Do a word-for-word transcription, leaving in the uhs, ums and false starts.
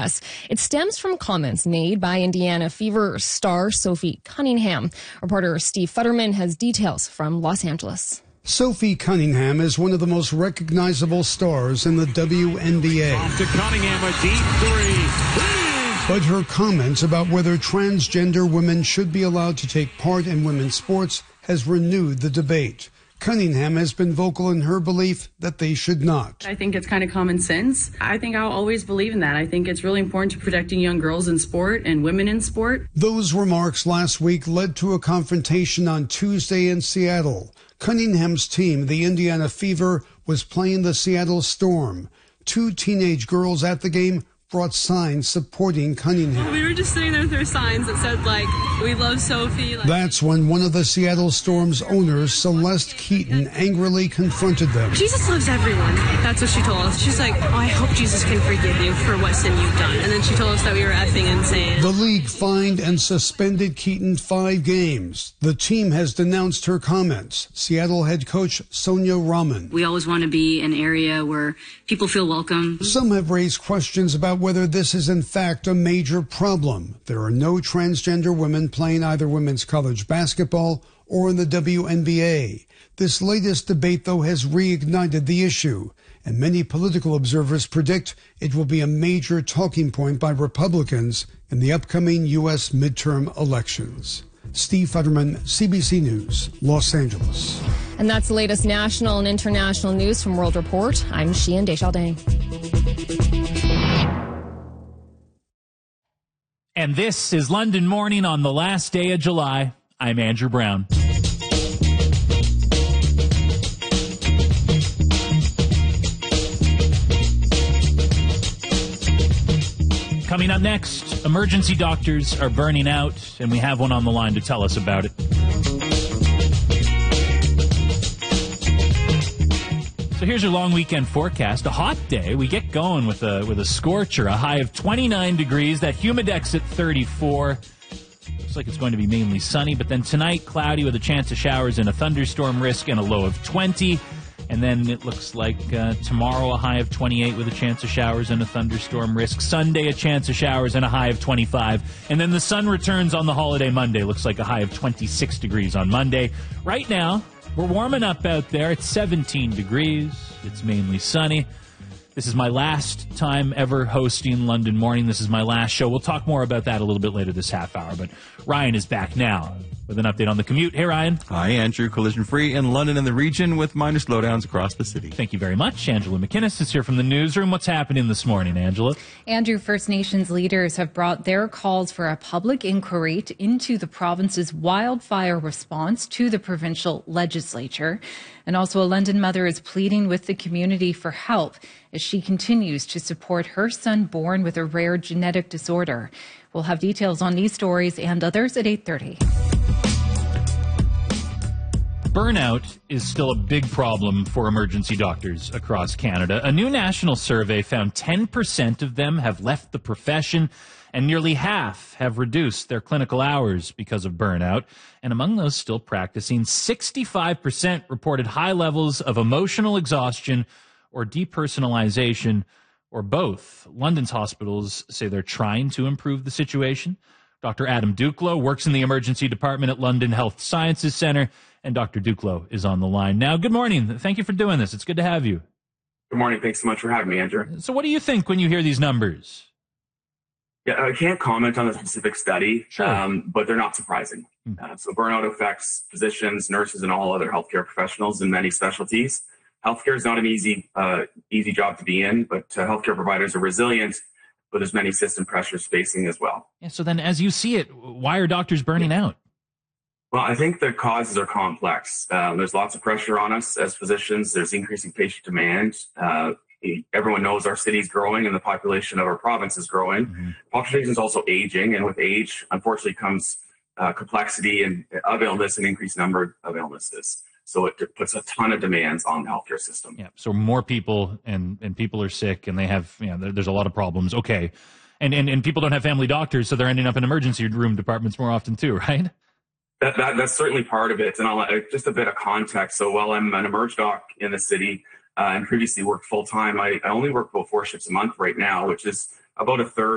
press. It stems from comments made by Indiana Fever star Sophie Cunningham. Reporter Steve Futterman has details from Los Angeles. Sophie Cunningham is one of the most recognizable stars in the W N B A. Off to Cunningham, a deep three. But her comments about whether transgender women should be allowed to take part in women's sports has renewed the debate. Cunningham has been vocal in her belief that they should not. I think it's kind of common sense. I think I'll always believe in that. I think it's really important to protecting young girls in sport and women in sport. Those remarks last week led to a confrontation on Tuesday in Seattle. Cunningham's team, the Indiana Fever, was playing the Seattle Storm. Two teenage girls at the game brought signs supporting Cunningham. We were just sitting there with our signs that said, like, we love Sophie. Like, That's when one of the Seattle Storm's owners, Celeste Keaton, angrily confronted them. Jesus loves everyone. That's what she told us. She's like, oh, I hope Jesus can forgive you for what sin you've done. And then she told us that we were effing insane. The league fined and suspended Keaton five games. The team has denounced her comments. Seattle head coach Sonia Rahman. We always want to be an area where people feel welcome. Some have raised questions about whether this is in fact a major problem. There are no transgender women playing either women's college basketball or in the W N B A. This latest debate, though, has reignited the issue, and many political observers predict it will be a major talking point by Republicans in the upcoming U S midterm elections. Steve Futterman, C B C News, Los Angeles. And that's the latest national and international news from World Report. I'm Sheehan Deschaldin. And this is London Morning on the last day of July. I'm Andrew Brown. Coming up next, emergency doctors are burning out, and we have one on the line to tell us about it. So here's your long weekend forecast. A hot day. We get going with a with a scorcher, a high of twenty-nine degrees. That humidex at thirty-four. Looks like it's going to be mainly sunny, but then tonight, cloudy with a chance of showers and a thunderstorm risk and a low of twenty. And then it looks like uh, tomorrow, a high of twenty-eight with a chance of showers and a thunderstorm risk. Sunday, a chance of showers and a high of twenty-five. And then the sun returns on the holiday Monday. Looks like a high of twenty-six degrees on Monday. Right now, we're warming up out there. It's seventeen degrees. It's mainly sunny. This is my last time ever hosting London Morning. This is my last show. We'll talk more about that a little bit later this half hour. But Ryan is back now with an update on the commute. Hey, Ryan. Hi, Andrew. Collision free in London and the region with minor slowdowns across the city. Thank you very much. Angela McInnes is here from the newsroom. What's happening this morning, Angela? Andrew, First Nations leaders have brought their calls for a public inquiry into the province's wildfire response to the provincial legislature. And also a London mother is pleading with the community for help as she continues to support her son born with a rare genetic disorder. We'll have details on these stories and others at eight thirty. Burnout is still a big problem for emergency doctors across Canada. A new national survey found ten percent of them have left the profession, and nearly half have reduced their clinical hours because of burnout. And among those still practicing, sixty-five percent reported high levels of emotional exhaustion or depersonalization, or both. London's hospitals say they're trying to improve the situation. Doctor Adam Duclos works in the emergency department at London Health Sciences Centre, and Doctor Duclos is on the line now. Good morning. Thank you for doing this. It's good to have you. Good morning. Thanks so much for having me, Andrew. So what do you think when you hear these numbers? Yeah, I can't comment on the specific study, sure. um, but they're not surprising. Hmm. Uh, so burnout affects physicians, nurses, and all other healthcare professionals in many specialties. Healthcare is not an easy, uh, easy job to be in, but uh, healthcare providers are resilient, but there's many system pressures facing as well. Yeah. So then, as you see it, why are doctors burning out? Well, I think the causes are complex. Um, there's lots of pressure on us as physicians. There's increasing patient demand. Uh, everyone knows our city's growing and the population of our province is growing. Mm-hmm. Population is also aging, and with age, unfortunately, comes uh, complexity and of illness and increased number of illnesses. So it puts a ton of demands on the healthcare system. Yeah. So more people and, and people are sick and they have, you know, there, there's a lot of problems. Okay. And, and, and people don't have family doctors, so they're ending up in emergency room departments more often too, right? That, that That's certainly part of it. And I'll, uh, just a bit of context. So while I'm an emerge doc in the city uh, and previously worked full time, I, I only work about four shifts a month right now, which is about a third